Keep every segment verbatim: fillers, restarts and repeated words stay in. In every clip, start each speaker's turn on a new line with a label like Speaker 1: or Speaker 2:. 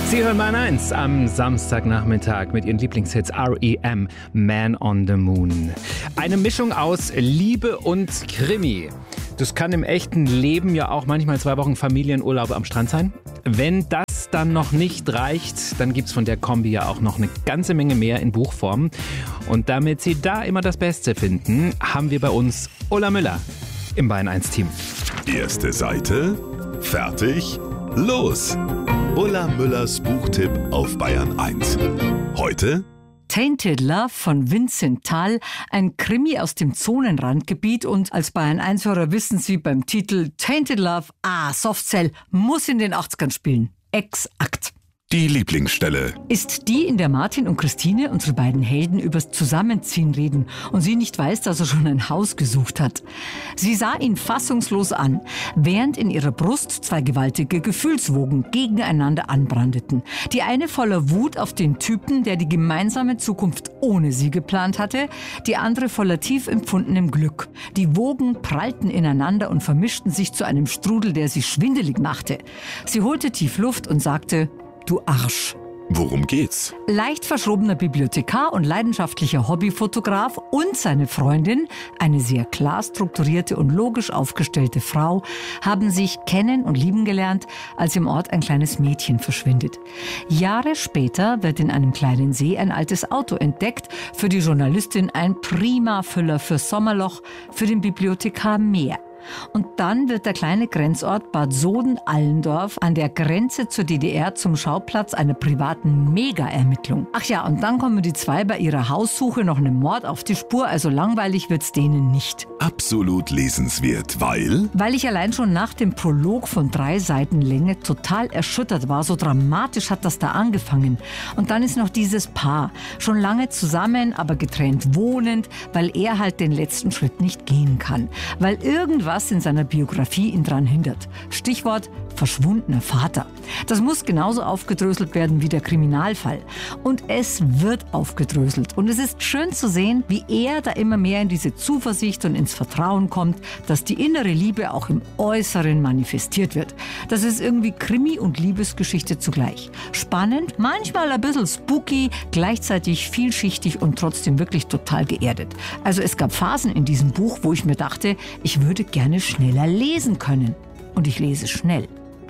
Speaker 1: Sie hören Bayern eins am Samstagnachmittag mit Ihren Lieblingshits R E M, Man on the Moon. Eine Mischung aus Liebe und Krimi. Das kann im echten Leben ja auch manchmal zwei Wochen Familienurlaub am Strand sein. Wenn das dann noch nicht reicht, dann gibt's von der Kombi ja auch noch eine ganze Menge mehr in Buchform. Und damit Sie da immer das Beste finden, haben wir bei uns Ulla Müller im Bayern eins Team.
Speaker 2: Erste Seite, fertig, los! Ulla Müllers Buchtipp auf Bayern eins. Heute
Speaker 3: Tainted Love von Vincent Tal, ein Krimi aus dem Zonenrandgebiet, und als Bayern eins-Hörer wissen Sie beim Titel Tainted Love, ah, Softcell muss in den achtzigern spielen. Exakt.
Speaker 2: die Lieblingsstelle.
Speaker 3: Ist die, in der Martin und Christine, unsere beiden Helden, übers Zusammenziehen reden und sie nicht weiß, dass er schon ein Haus gesucht hat. Sie sah ihn fassungslos an, während in ihrer Brust zwei gewaltige Gefühlswogen gegeneinander anbrandeten. Die eine voller Wut auf den Typen, der die gemeinsame Zukunft ohne sie geplant hatte, die andere voller tief empfundenem Glück. Die Wogen prallten ineinander und vermischten sich zu einem Strudel, der sie schwindelig machte. Sie holte tief Luft und sagte: Du Arsch.
Speaker 2: Worum geht's?
Speaker 3: Leicht verschrobener Bibliothekar und leidenschaftlicher Hobbyfotograf und seine Freundin, eine sehr klar strukturierte und logisch aufgestellte Frau, haben sich kennen und lieben gelernt, als im Ort ein kleines Mädchen verschwindet. Jahre später wird in einem kleinen See ein altes Auto entdeckt, für die Journalistin ein prima Füller für Sommerloch, für den Bibliothekar mehr. Und dann wird der kleine Grenzort Bad Soden-Allendorf an der Grenze zur D D R zum Schauplatz einer privaten Mega-Ermittlung. Ach ja, und dann kommen die zwei bei ihrer Haussuche noch einem Mord auf die Spur, also langweilig wird's denen nicht.
Speaker 2: Absolut lesenswert, weil...
Speaker 3: Weil ich allein schon nach dem Prolog von drei Seiten Länge total erschüttert war, so dramatisch hat das da angefangen. Und dann ist noch dieses Paar, schon lange zusammen, aber getrennt wohnend, weil er halt den letzten Schritt nicht gehen kann. Weil irgendwas in seiner Biografie ihn dran hindert. Stichwort verschwundener Vater. Das muss genauso aufgedröselt werden wie der Kriminalfall. Und es wird aufgedröselt. Und es ist schön zu sehen, wie er da immer mehr in diese Zuversicht und ins Vertrauen kommt, dass die innere Liebe auch im Äußeren manifestiert wird. Das ist irgendwie Krimi und Liebesgeschichte zugleich. Spannend, manchmal ein bisschen spooky, gleichzeitig vielschichtig und trotzdem wirklich total geerdet. Also es gab Phasen in diesem Buch, wo ich mir dachte, ich würde gerne schneller lesen können. Und ich lese schnell.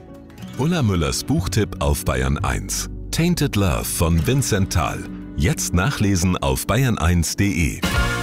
Speaker 2: Ulla Müllers Buchtipp auf Bayern eins. Tainted Love von Vincent Tal. Jetzt nachlesen auf bayern eins punkt de.